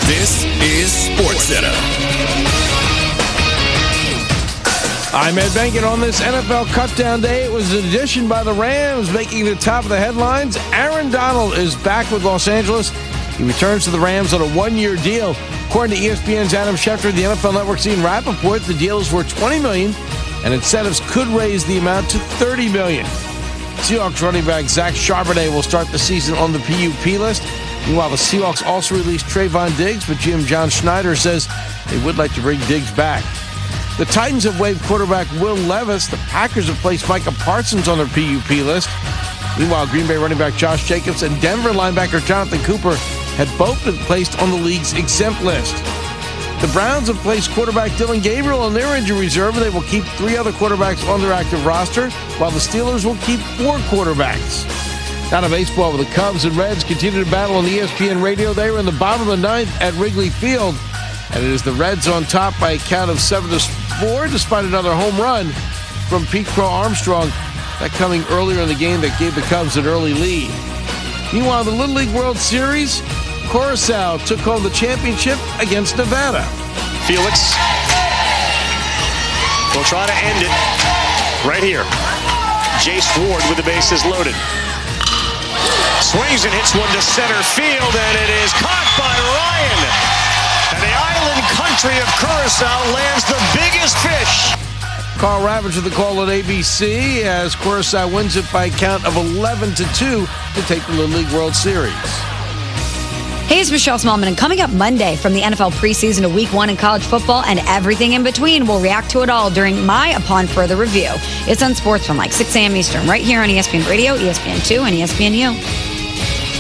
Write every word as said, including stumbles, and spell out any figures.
This is SportsCenter. I'm Ed Benkin. On this N F L Cutdown Day, it was an addition by the Rams making the top of the headlines. Aaron Donald is back with Los Angeles. He returns to the Rams on a one-year deal. According to E S P N's Adam Schefter, the N F L Network's Ian Rappaport, the deal is worth twenty million dollars, and incentives could raise the amount to thirty million dollars. Seahawks running back Zach Charbonnet will start the season on the P U P list. Meanwhile, the Seahawks also released Trayvon Diggs, but G M John Schneider says they would like to bring Diggs back. The Titans have waived quarterback Will Levis. The Packers have placed Micah Parsons on their P U P list. Meanwhile, Green Bay running back Josh Jacobs and Denver linebacker Jonathan Cooper had both been placed on the league's exempt list. The Browns have placed quarterback Dylan Gabriel on their injury reserve, and they will keep three other quarterbacks on their active roster, while the Steelers will keep four quarterbacks. Now to baseball, with the Cubs and Reds continue to battle on E S P N radio. They were in the bottom of the ninth at Wrigley Field, and it is the Reds on top by a count of seven to four, despite another home run from Pete Crow Armstrong, that coming earlier in the game that gave the Cubs an early lead. Meanwhile, the Little League World Series, Curacao took home the championship against Nevada. Felix will try to end it right here. Jace Ward with the bases loaded. Swings and hits one to center field, and it is caught by Ryan. And the island country of Curacao lands the biggest fish. Carl Ravage with the call at A B C as Curacao wins it by a count of eleven to two to take the Little League World Series. Hey, it's Michelle Smallman, and coming up Monday from the N F L preseason to week one in college football and everything in between, we'll react to it all during my Upon Further Review. It's on Sports from like six a.m. Eastern, right here on E S P N Radio, E S P N two, and E S P N U.